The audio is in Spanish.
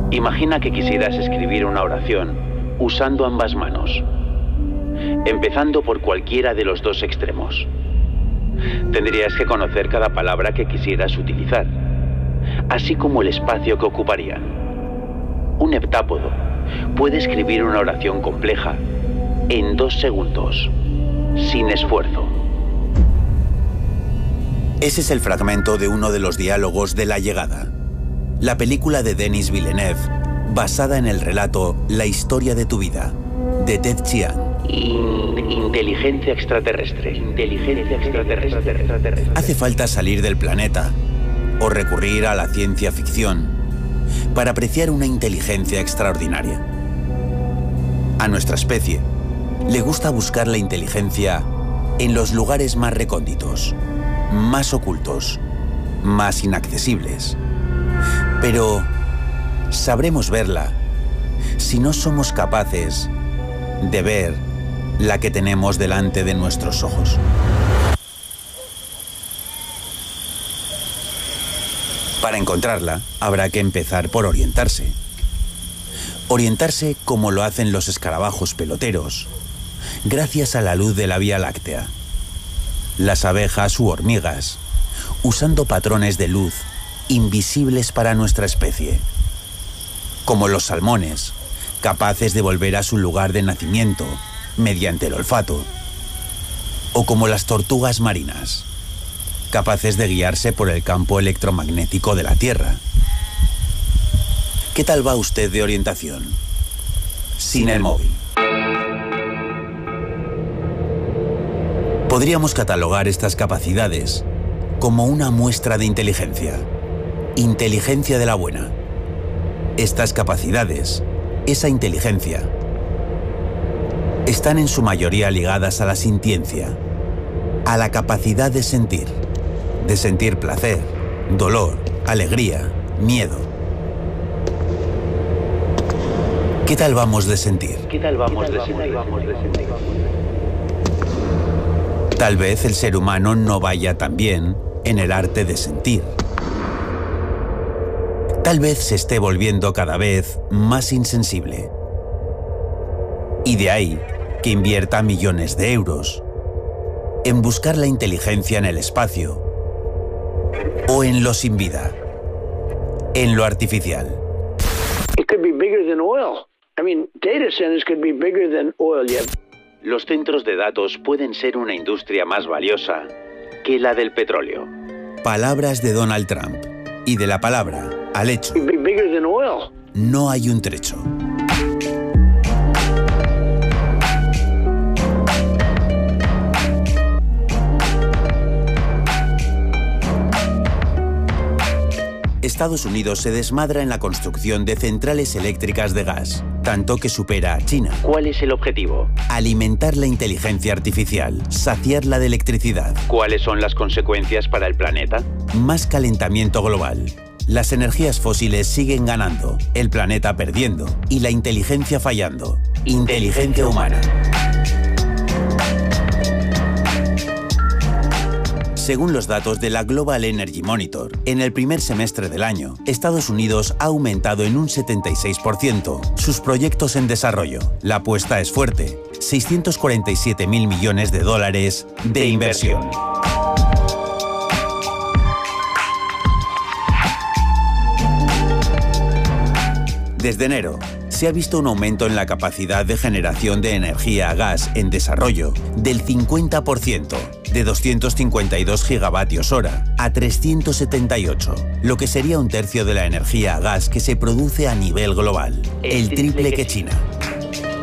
Imagina que quisieras escribir una oración usando ambas manos, empezando por cualquiera de los dos extremos. Tendrías que conocer cada palabra que quisieras utilizar, así como el espacio que ocuparían. Un heptápodo puede escribir una oración compleja en 2 segundos, sin esfuerzo. Ese es el fragmento de uno de los diálogos de La Llegada, la película de Denis Villeneuve, basada en el relato La historia de tu vida, de Ted Chiang. Inteligencia extraterrestre. Inteligencia extraterrestre. Hace falta salir del planeta o recurrir a la ciencia ficción para apreciar una inteligencia extraordinaria. A nuestra especie le gusta buscar la inteligencia en los lugares más recónditos, más ocultos, más inaccesibles. Pero sabremos verla si no somos capaces de ver la que tenemos delante de nuestros ojos. Para encontrarla, habrá que empezar por orientarse. Orientarse como lo hacen los escarabajos peloteros, gracias a la luz de la Vía Láctea. Las abejas u hormigas, usando patrones de luz invisibles para nuestra especie. Como los salmones, capaces de volver a su lugar de nacimiento mediante el olfato. O como las tortugas marinas, capaces de guiarse por el campo electromagnético de la Tierra. ¿Qué tal va usted de orientación? Sin el móvil. Podríamos catalogar estas capacidades como una muestra de inteligencia. Inteligencia de la buena. Estas capacidades, esa inteligencia, están en su mayoría ligadas a la sintiencia, a la capacidad de sentir placer, dolor, alegría, miedo. ¿Qué tal vamos de sentir? Tal vez el ser humano no vaya tan bien en el arte de sentir. Tal vez se esté volviendo cada vez más insensible. Y de ahí que invierta millones de euros en buscar la inteligencia en el espacio o en lo sin vida, en lo artificial. Los centros de datos pueden ser una industria más valiosa que la del petróleo. Palabras de Donald Trump. Y de la palabra al hecho, no hay un trecho. Estados Unidos se desmadra en la construcción de centrales eléctricas de gas, tanto que supera a China. ¿Cuál es el objetivo? Alimentar la inteligencia artificial, saciarla de electricidad. ¿Cuáles son las consecuencias para el planeta? Más calentamiento global. Las energías fósiles siguen ganando, el planeta perdiendo y la inteligencia fallando. Inteligencia humana. Según los datos de la Global Energy Monitor, en el primer semestre del año, Estados Unidos ha aumentado en un 76% sus proyectos en desarrollo. La apuesta es fuerte, 647.000 millones de dólares de inversión. Desde enero, se ha visto un aumento en la capacidad de generación de energía a gas en desarrollo del 50%, de 252 gigavatios hora a 378, lo que sería un tercio de la energía a gas que se produce a nivel global, el triple que China.